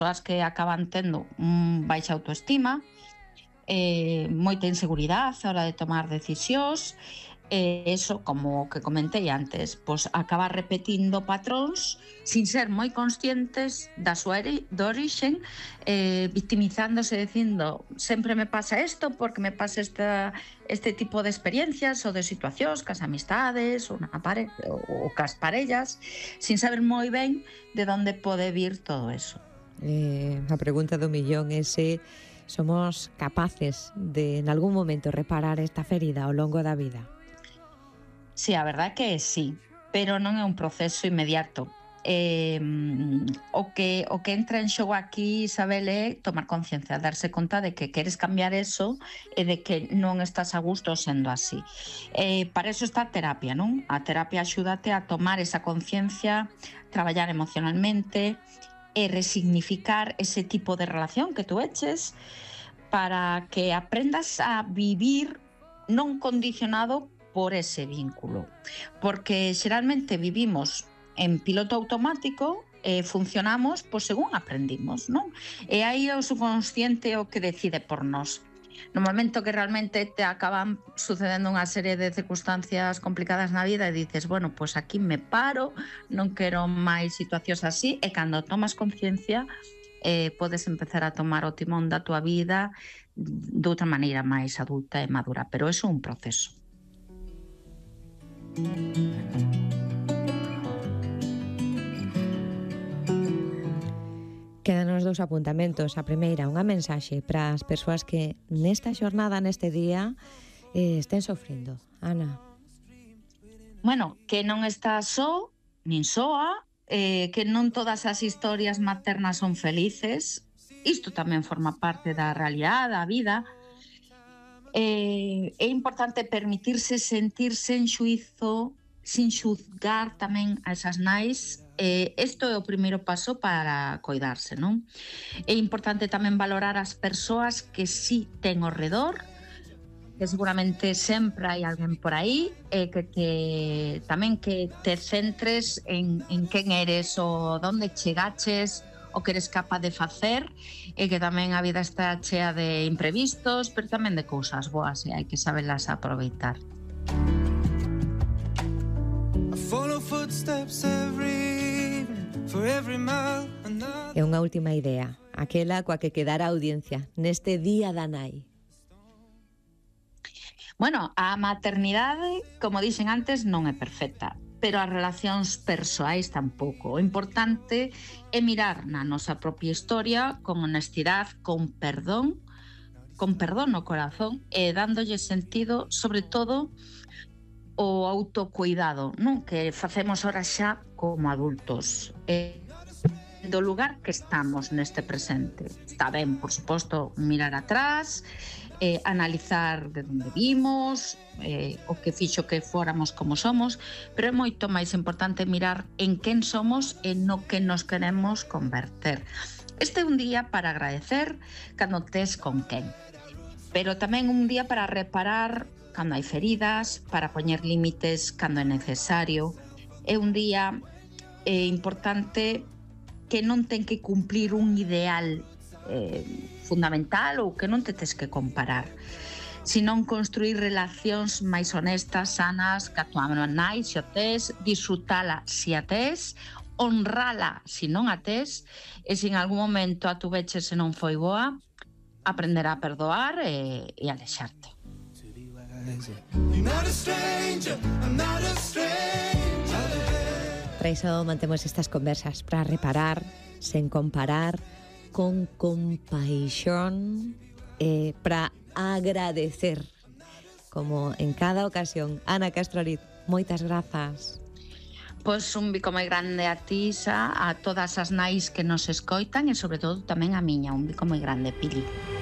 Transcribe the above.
persoas que acaban tendo baixa autoestima, moita inseguridade a hora de tomar decisións, eso, como que comentei antes, pois acaba repetindo patróns sin ser moi conscientes da súa do orixen, victimizándose dicindo sempre me pasa isto porque me pasa este tipo de experiencias ou de situacións cas amistades ou cas parellas, sin saber moi ben de onde pode vir todo eso. A pregunta do millón é se somos capaces de en algún momento reparar esta ferida ao longo da vida. Sí, a verdade que sí, pero non é un proceso inmediato. O que entra en xogo aquí, Isabel, é tomar conciencia, darse conta de que queres cambiar eso e de que non estás a gusto sendo así. Para eso está a terapia, non? A terapia axúdate a tomar esa conciencia, traballar emocionalmente e resignificar ese tipo de relación que tú eches para que aprendas a vivir non condicionado por ese vínculo, porque xeralmente vivimos en piloto automático e funcionamos pois según aprendimos, non? E aí o subconsciente o que decide por nós. No momento que realmente te acaban sucedendo unha serie de circunstancias complicadas na vida e dices, bueno, pois aquí me paro, non quero máis situacións así, e cando tomas conciencia podes empezar a tomar o timón da tua vida de outra maneira máis adulta e madura, pero é un proceso. Quédanos 2 apuntamentos. A primeira, unha mensaxe para as persoas que nesta xornada, neste día, estén sofrindo. Ana. Bueno, que non está só, nin soa, que non todas as historias maternas son felices. Isto tamén forma parte da realidade, da vida. É importante permitirse sentirse en xuízo sin xuzgar tamén a esas nais. Isto é o primeiro paso para coidarse, non? É importante tamén valorar as persoas que sí ten ao redor, que seguramente sempre hai alguén por aí, e que tamén que te centres en quen eres ou onde chegaches, o que eres capaz de facer, e que tamén a vida está chea de imprevistos, pero tamén de cousas boas, e hai que saberlas aproveitar. E unha última idea, aquela coa que quedara a audiencia neste Día da Nai. Bueno, a maternidade, como dixen antes, non é perfecta, pero as relacións persoais tampouco. O importante é mirar na nosa propia historia con honestidade, con perdón no corazón e dándolle sentido, sobre todo, o autocuidado, non? Que facemos ahora xa como adultos. Do lugar que estamos neste presente. Está ben, por suposto, mirar atrás, analizar de onde vimos, o que fixo que fóramos como somos, pero é moito máis importante mirar en quen somos e no que nos queremos converter. Este é un día para agradecer cando tes con quen, pero tamén un día para reparar cando hai feridas, para poñer límites cando é necesario. É un día importante que non ten que cumplir un ideal fundamental ou que non te tes que comparar, senón construir relacións máis honestas, sanas, que a tua nai se a tes, disfrutala se a tes, honrala se non a tes, e se en algún momento a tu veche se non foi boa, aprender a perdoar e alexarte. Para iso mantemos estas conversas, para reparar, sen comparar, con compaixón, para agradecer, como en cada ocasión. Ana Castro Ariz, moitas grazas. Pois un bico moi grande a ti, Isa, a todas as nais que nos escoitan e sobre todo tamén a miña, un bico moi grande, Pili.